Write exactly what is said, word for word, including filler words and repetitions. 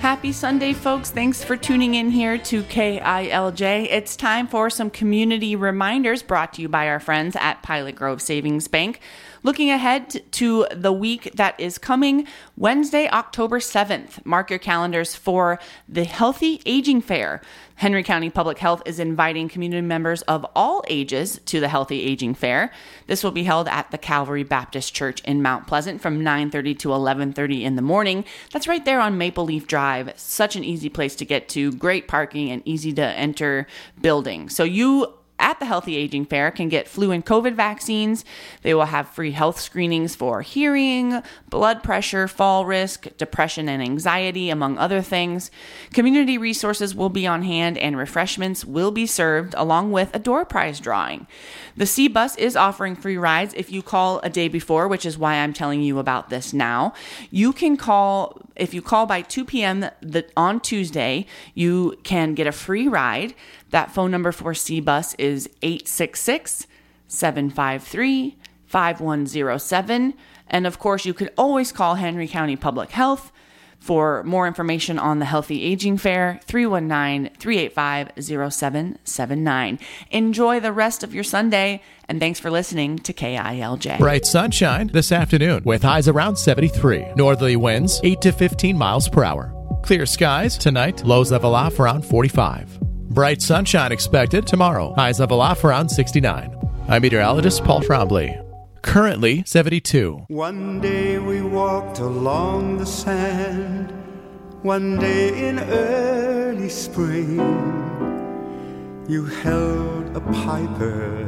Happy Sunday, folks. Thanks for tuning in here to K I L J. It's time for some community reminders brought to you by our friends at Pilot Grove Savings Bank. Looking ahead to the week that is coming, Wednesday, October seventh. Mark your calendars for the Healthy Aging Fair. Henry County Public Health is inviting community members of all ages to the Healthy Aging Fair. This will be held at the Calvary Baptist Church in Mount Pleasant from nine thirty to eleven thirty in the morning. That's right there on Maple Leaf Drive. Such an easy place to get to. Great parking and easy to enter building. So you at the Healthy Aging Fair can get flu and COVID vaccines. They will have free health screenings for hearing, blood pressure, fall risk, depression and anxiety, among other things. Community resources will be on hand and refreshments will be served along with a door prize drawing. The C Bus is offering free rides if you call a day before, which is why I'm telling you about this now. You can call, if you call by two p.m. The, on Tuesday, you can get a free ride. That phone number for C Bus is eight six six, seven five three, five one zero seven. And of course, you could always call Henry County Public Health for more information on the Healthy Aging Fair, three one nine, three eight five, zero seven seven nine. Enjoy the rest of your Sunday, and thanks for listening to K I L J. Bright sunshine this afternoon with highs around seventy-three. Northerly winds eight to fifteen miles per hour. Clear skies tonight, lows level off around forty-five. Bright sunshine expected tomorrow. Highs level off around sixty-nine. I'm meteorologist Paul Trombley. Currently seventy-two. One day we walked along the sand. One day in early spring. You held a piper